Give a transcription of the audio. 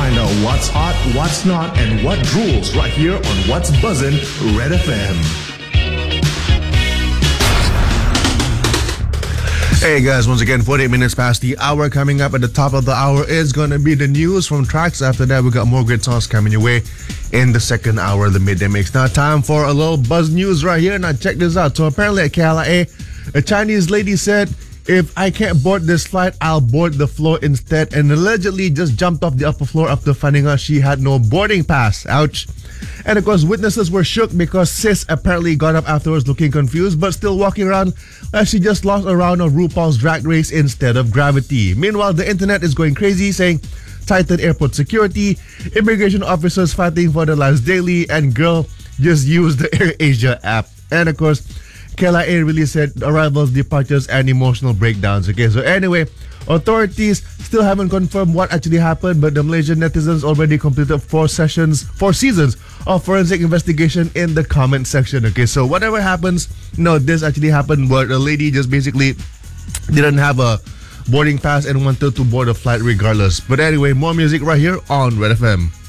find out what's hot, what's not, and what rules right here on What's Buzzin' Red FM. Hey guys, once again, 48 minutes past the hour. Coming up at the top of the hour is going to be the news from Tracks. After that, we got more great songs coming your way in the second hour of the Midday Mix. Now, time for a little buzz news right here. Now, check this out. So, apparently at KLIA, a Chinese lady said, if I can't board this flight, I'll board the floor instead, and allegedly just jumped off the upper floor after finding out she had no boarding pass. Ouch. And of course, witnesses were shook because Sis apparently got up afterwards looking confused, but still walking around like she just lost a round of RuPaul's Drag Race instead of Gravity. Meanwhile, the internet is going crazy, saying tightened airport security, immigration officers fighting for their lives daily, and girl, just use the AirAsia app. And of course, KLIA really said arrivals, departures, and emotional breakdowns. Okay, so anyway, authorities still haven't confirmed what actually happened, but the Malaysian netizens already completed 4 seasons of forensic investigation in the comment section. Okay, so whatever happens, no, this actually happened where a lady just basically didn't have a boarding pass and wanted to board a flight regardless. But anyway, more music right here on Red FM.